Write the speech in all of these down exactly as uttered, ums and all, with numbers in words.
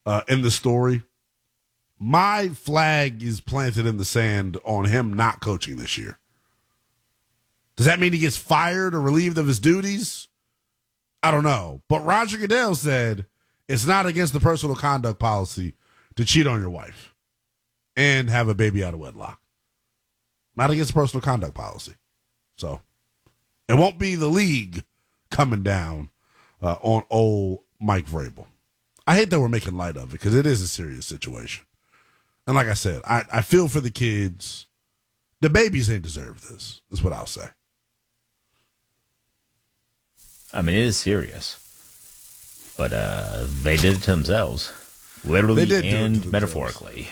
uh, in the story. My flag is planted in the sand on him not coaching this year. Does that mean he gets fired or relieved of his duties? I don't know. But Roger Goodell said it's not against the personal conduct policy to cheat on your wife and have a baby out of wedlock. Not against the personal conduct policy. So it won't be the league coming down uh, on old Mike Vrabel. I hate that we're making light of it because it is a serious situation. And like I said, I, I feel for the kids. The babies ain't deserve this, is what I'll say. I mean, it is serious. But uh, they did it to themselves. Literally and metaphorically.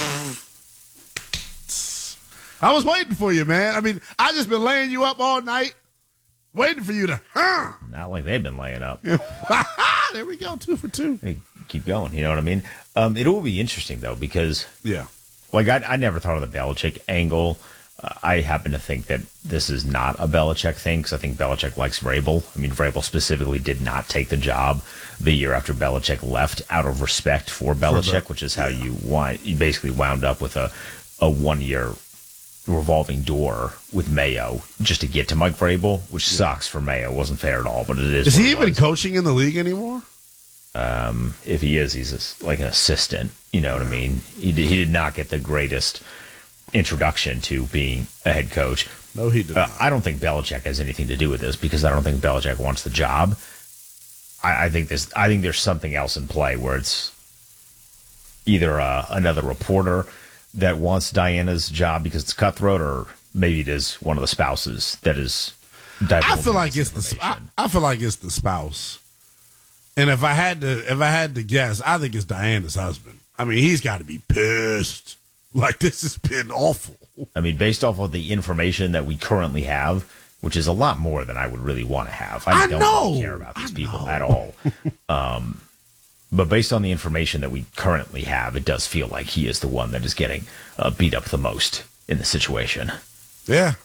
I was waiting for you, man. I mean, I just been laying you up all night, waiting for you to, huh? Not like they've been laying up. There we go, two for two. Hey, keep going, you know what I mean? Um, it will be interesting, though, because yeah, like I, I never thought of the Belichick angle. Uh, I happen to think that this is not a Belichick thing, because I think Belichick likes Vrabel. I mean, Vrabel specifically did not take the job the year after Belichick left out of respect for Belichick, for the, which is how yeah. you want, you basically wound up with a, a one-year revolving door with Mayo just to get to Mike Vrabel, which yeah. sucks for Mayo. It wasn't fair at all, but it is. Is he even coaching in the league anymore? Um, if he is, he's a, like an assistant. You know what I mean? He did, he did not get the greatest introduction to being a head coach. No, he did uh, not. I don't think Belichick has anything to do with this because I don't think Belichick wants the job. I, I think this. I think there's something else in play where it's either uh, another reporter that wants Diana's job because it's cutthroat, or maybe it is one of the spouses that is. I feel like it's the. I, I feel like it's the spouse. And if I had to, if I had to guess, I think it's Diana's husband. I mean, he's got to be pissed. Like, this has been awful. I mean, based off of the information that we currently have, which is a lot more than I would really want to have. I, I don't know. really care about these I people know. at all. um, but based on the information that we currently have, it does feel like he is the one that is getting uh, beat up the most in the situation. Yeah.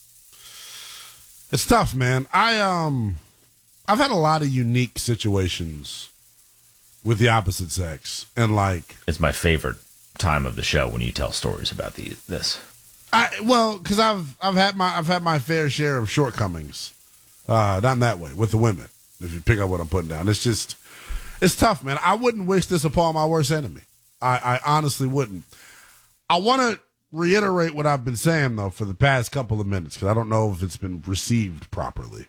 It's tough, man. I, um... I've had a lot of unique situations with the opposite sex, and like it's my favorite time of the show when you tell stories about these. This, I well, because I've I've had my I've had my fair share of shortcomings, uh, not in that way with the women. If you pick up what I'm putting down, it's just it's tough, man. I wouldn't wish this upon my worst enemy. I, I honestly wouldn't. I want to reiterate what I've been saying though for the past couple of minutes because I don't know if it's been received properly.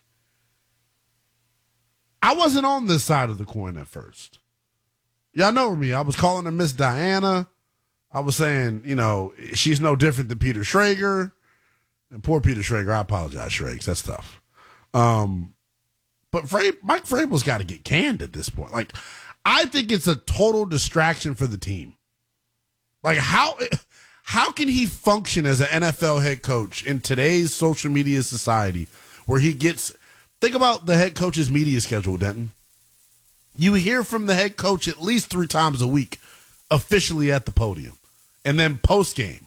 I wasn't on this side of the coin at first. Y'all know me. I was calling her Miss Diana. I was saying, you know, she's no different than Peter Schrager. And poor Peter Schrager, I apologize, Schrags. That's tough. Um, but Fra- Mike Vrabel's got to get canned at this point. Like, I think it's a total distraction for the team. Like, how how can he function as an N F L head coach in today's social media society where he gets... Think about the head coach's media schedule, Denton. You hear from the head coach at least three times a week, officially at the podium, and then post game.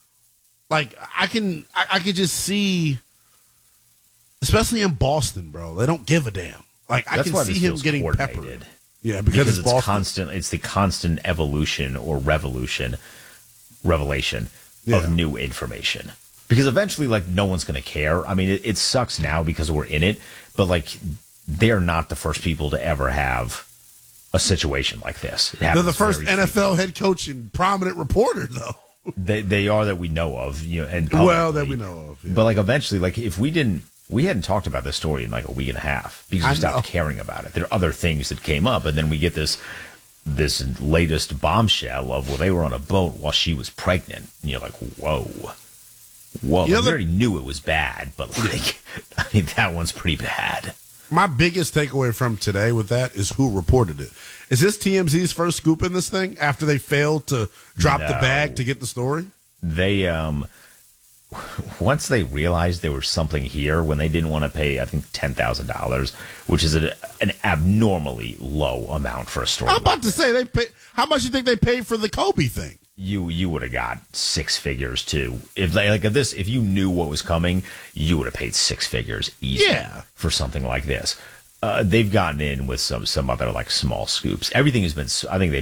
Like I can, I, I could just see, especially in Boston, bro. They don't give a damn. Like I That's can see him getting peppered. Yeah, because, because it's, it's Boston. constant. It's the constant evolution or revolution, revelation yeah. of new information. Because eventually, like, no one's going to care. I mean, it, it sucks now because we're in it, but, like, they're not the first people to ever have a situation like this. They're the first N F L head coach and prominent reporter, though. They they are that we know of, you know, and well, that we know of. Yeah. But, like, eventually, like, if we didn't, we hadn't talked about this story in, like, a week and a half because we stopped caring about it. There are other things that came up, and then we get this this latest bombshell of, well, they were on a boat while she was pregnant. And you're like, whoa. Well, we already knew it was bad, but like, I mean, that one's pretty bad. My biggest takeaway from today with that is who reported it. Is this T M Z's first scoop in this thing after they failed to drop no. the bag to get the story? They, um, once they realized there was something here, when they didn't want to pay, I think, ten thousand dollars, which is a, an abnormally low amount for a story. I'm about to say, they pay, how much do you think they paid for the Kobe thing? You you would have got six figures too. If they, like if this, if you knew what was coming, you would have paid six figures easy yeah. for something like this. Uh, they've gotten in with some some other like small scoops. Everything has been. I think they